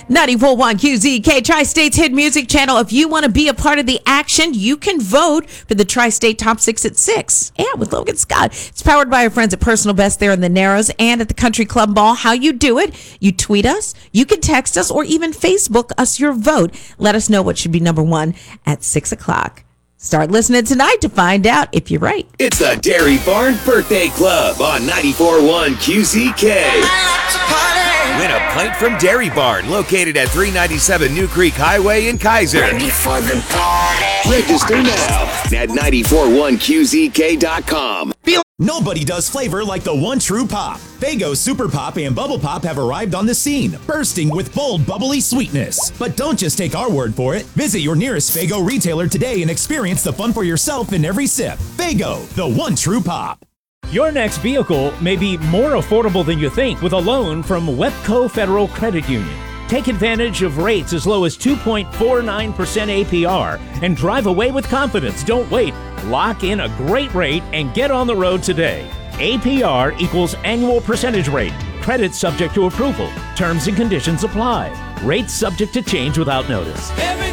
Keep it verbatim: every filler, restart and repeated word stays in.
ninety-four point one Q Z K, Tri-State's hit music channel. If you want to be a part of the action, you can vote for the Tri-State Top six at six. Yeah, with Logan Scott. It's powered by our friends at Personal Best there in the Narrows and at the Country Club Mall. How you do it? You tweet us, you can text us, or even Facebook us your vote. Let us know what should be number one at six o'clock. Start listening tonight to find out if you're right. It's the Dairy Barn Birthday Club on ninety-four point one Q Z K. Win a pint from Dairy Barn, located at three ninety-seven New Creek Highway in Kaiser. Ready for the party. Register now at ninety-four point one Q Z K dot com. Nobody does flavor like the one true pop. Faygo Super Pop and Bubble Pop have arrived on the scene, bursting with bold, bubbly sweetness. But don't just take our word for it. Visit your nearest Faygo retailer today and experience the fun for yourself in every sip. Faygo, the one true pop. Your next vehicle may be more affordable than you think with a loan from Wepco Federal Credit Union. Take advantage of rates as low as two point four nine percent A P R and drive away with confidence. Don't wait. Lock in a great rate and get on the road today. A P R equals annual percentage rate. Credit subject to approval. Terms and conditions apply. Rates subject to change without notice. Every